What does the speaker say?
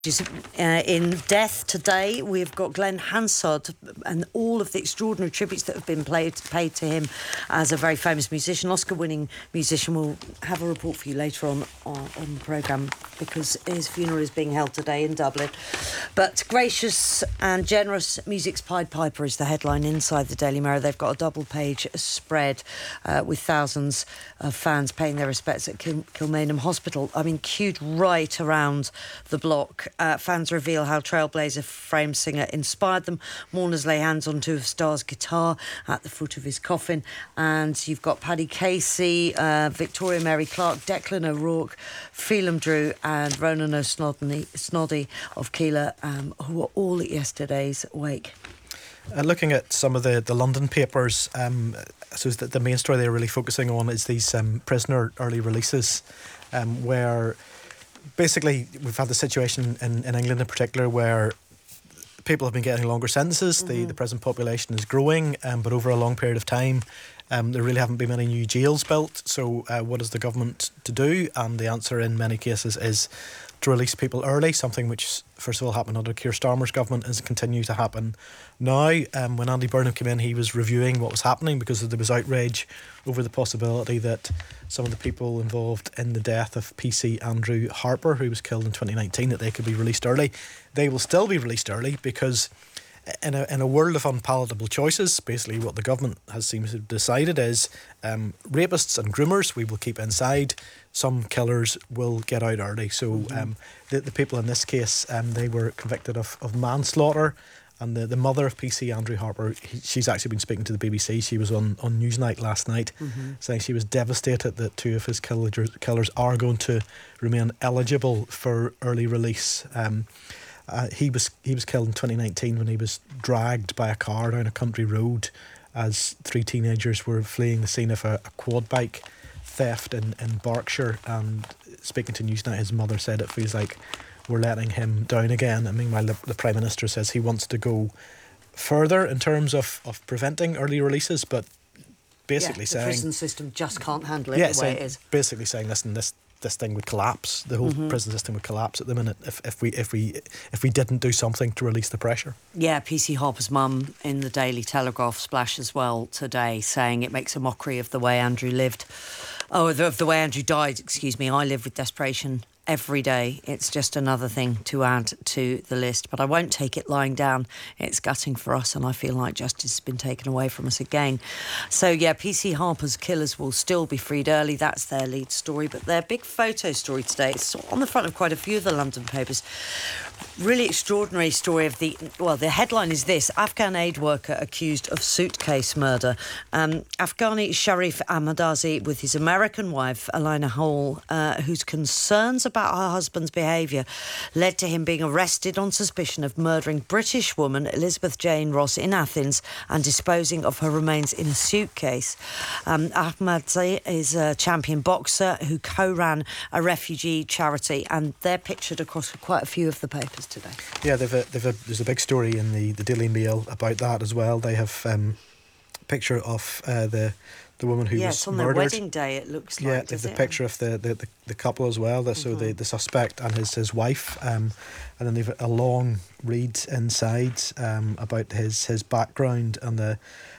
In death today, we've got Glenn Hansard and all of the extraordinary tributes that have been paid to him as a very famous musician, Oscar-winning musician. We'll have a report for you later on the programme because his funeral is being held today in Dublin. But gracious and generous music's Pied Piper is the headline inside the Daily Mirror. They've got a double-page spread with thousands of fans paying their respects at Kilmainham Hospital. I mean, queued right around the block. Fans reveal how Trailblazer fame singer inspired them. Mourners lay hands on two of Starr's guitar at the foot of his coffin. And you've got Paddy Casey, Victoria Mary Clark, Declan O'Rourke, Phelim Drew and Ronan O'Snoddy of Keela, who were all at yesterday's wake. Looking at some of the London papers, so the main story they're really focusing on is these prisoner early releases, where basically we've had the situation in England in particular where people have been getting longer sentences. Mm-hmm. The prison population is growing, but over a long period of time there really haven't been many new jails built. So what is the government to do? And the answer in many cases is to release people early, something which first of all happened under Keir Starmer's government and continues to happen now. When Andy Burnham came in, he was reviewing what was happening because there was outrage over the possibility that some of the people involved in the death of PC Andrew Harper, who was killed in 2019, that they could be released early. They will still be released early because in a world of unpalatable choices, basically what the government has seemed to have decided is rapists and groomers we will keep inside. Some killers will get out early. So the people in this case, they were convicted of manslaughter. And the mother of PC Andrew Harper, she's actually been speaking to the BBC. She was on Newsnight last night, saying she was devastated that two of his killers are going to remain eligible for early release. He was killed in 2019 when he was dragged by a car down a country road as three teenagers were fleeing the scene of a quad bike theft in Berkshire. And speaking to Newsnight, his mother said it feels like we're letting him down again. I mean, while the Prime Minister says he wants to go further in terms of preventing early releases, but basically saying the prison system just can't handle it the way it is. Basically saying, listen, this thing would collapse. The whole prison system would collapse at the minute if we didn't do something to release the pressure. Yeah, PC Harper's mum in the Daily Telegraph splash as well today, saying it makes a mockery of the way Andrew lived. Of the way Andrew died, excuse me. I live with desperation every day. It's just another thing to add to the list, but I won't take it lying down. It's gutting for us, and I feel like justice has been taken away from us again. So yeah, PC Harper's killers will still be freed early. That's their lead story, but their big photo story today, it's on the front of quite a few of the London papers. Really extraordinary story of the headline is this: Afghan aid worker accused of suitcase murder. Afghani Sharif Ahmadazi with his American wife Alina Hall, whose concerns about her husband's behaviour led to him being arrested on suspicion of murdering British woman Elizabeth Jane Ross in Athens and disposing of her remains in a suitcase. Ahmadazi is a champion boxer who co-ran a refugee charity, and they're pictured across quite a few of the papers today. Yeah, there's a big story in the Daily Mail about that as well. They have a picture of the woman who was murdered. Yes, on their wedding day it looks like. Yeah, there's a picture of the couple as well. So the suspect and his wife, and then they've a long read inside about his background and